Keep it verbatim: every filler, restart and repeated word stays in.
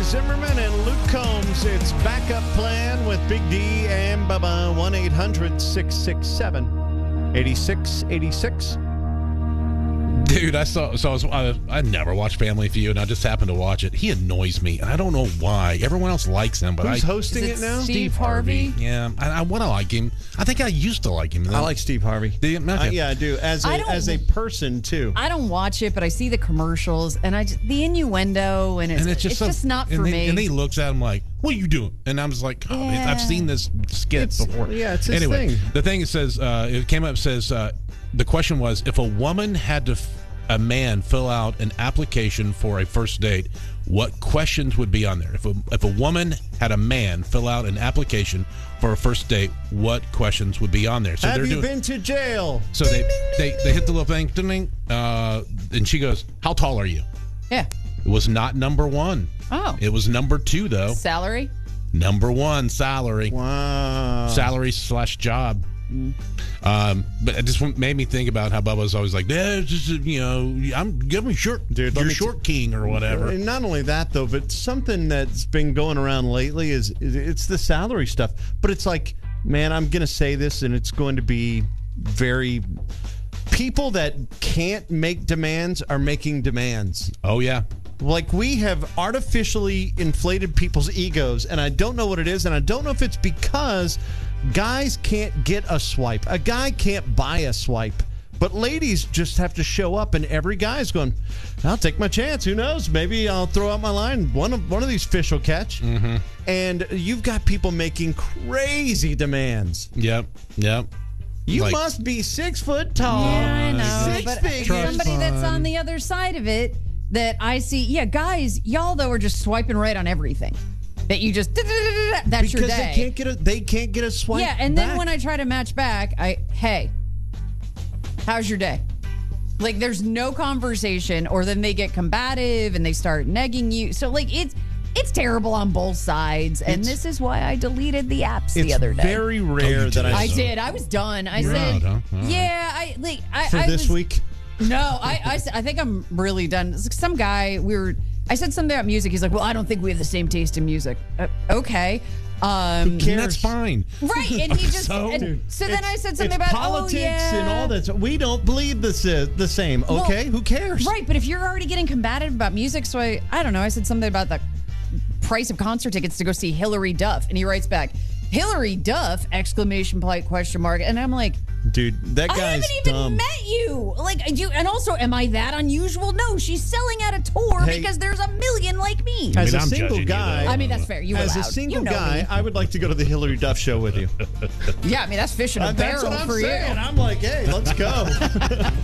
Zimmerman and Luke Combs. It's Backup Plan with Big D and Bubba. one eight hundred six six seven eight six eight six. Dude, I saw. So I, was, I, I never watched Family Feud, and I just happened to watch it. He annoys me, and I don't know why. Everyone else likes him, but Who's I. hosting Is it it now? Steve Harvey? Yeah, I, I want to like him. I think I used to like him. I like Steve Harvey. Do you? Okay. Uh, yeah, I do. As a, I don't- as a person, too. I don't watch it, but I see the commercials and I just, the innuendo and it's, and it's just, so, not for and then, me. And he looks at him like, "What are you doing?" And I'm just like, oh, Yeah. "I've seen this skit It's- before." yeah, it's his anyway, thing. the thing it says, uh, it came up says uh, the question was, if a woman had to, f- a man fill out an application for a first date, what questions would be on there? If a if a woman had a man fill out an application for a first date, what questions would be on there? So Have they're you doing, been to jail? So they, they they hit the little thing, ding, ding, uh, and she goes, "How tall are you?" yeah. It was not number one. Oh. It was number two, though. Salary? Number one, salary. Wow. Salary slash job. Um, but it just made me think about how Bubba's always like, yeah, it's just, you know, I'm give me short, Dude, let you're me short king or whatever. And not only that, though, but something that's been going around lately is, is it's the salary stuff. But it's like, man, I'm going to say this, and it's going to be very... People that can't make demands are making demands. Oh, yeah. Like, we have artificially inflated people's egos, and I don't know what it is, and I don't know if it's because guys can't get a swipe. A guy can't buy a swipe. But ladies just have to show up, and every guy's going, I'll take my chance. Who knows? Maybe I'll throw out my line. One of one of these fish will catch. Mm-hmm. And you've got people making crazy demands. Yep. Yep. You Like- must be six foot tall. Yeah, I know. Six but figures. somebody that's on the other side of it that I see, yeah, guys, y'all though are just swiping right on everything. That you just that's your Because day. they can't get a they can't get a swipe. yeah, and then back. when I try to match back, I hey, how's your day? Like there's no conversation, or then they get combative and they start negging you. So like it's it's terrible on both sides, and It's- this is why I deleted the apps the it's other day. very rare Oh, you that did. I I saw- did. I was done. I You're said, out, huh? All right. yeah. I like. I, for I this was, week. No, I, I, s- I think I'm really done. Some guy, we were, I said something about music. He's like, well, I don't think we have the same taste in music. Uh, okay. Um, cares? And that's fine. right. And he just, So? and, Dude, so then it's- I said something it's about, politics oh, yeah. and all that. So we don't believe this is the same. Well, Okay, who cares? Right. But if you're already getting combative about music, so I, I don't know. I said something about the price of concert tickets to go see Hillary Duff. And he writes back, Hillary Duff, exclamation point, question mark. And I'm like, Dude, that I guy's haven't even dumb. met you. Like, you, and also, am I that unusual? No, she's selling out a tour Hey. because there's a million like me. As I mean, a I'm single judging you, guy, though. I mean, that's fair. You as allowed. a single you know guy, me. I would like to go to the Hillary Duff show with you. Yeah, I mean, that's fish in a Uh, that's barrel what I'm for saying. you. I'm like, hey, let's go.